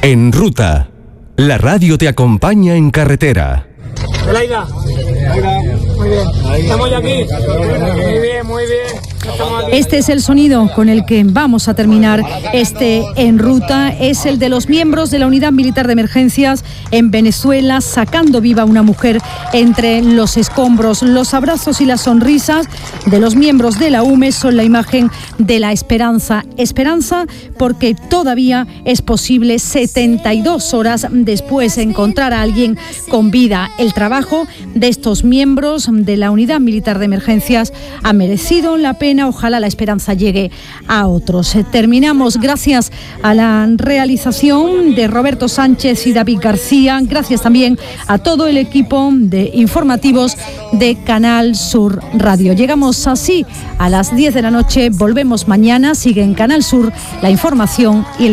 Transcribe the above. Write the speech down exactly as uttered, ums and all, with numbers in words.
En Ruta, la radio te acompaña en carretera. Elaida. Muy bien. Estamos ya aquí. Muy bien, muy bien. Este es el sonido con el que vamos a terminar este En Ruta. Es el de los miembros de la Unidad Militar de Emergencias en Venezuela, sacando viva a una mujer entre los escombros. Los abrazos y las sonrisas de los miembros de la U M E son la imagen de la esperanza. Esperanza porque todavía es posible, setenta y dos horas después, encontrar a alguien con vida. El trabajo de estos miembros de la Unidad Militar de Emergencias ha merecido la pena. Ojalá la esperanza llegue a otros. Terminamos gracias a la realización de Roberto Sánchez y David García. Gracias también a todo el equipo de informativos de Canal Sur Radio. Llegamos así a las diez de la noche. Volvemos mañana. Sigue en Canal Sur la información y el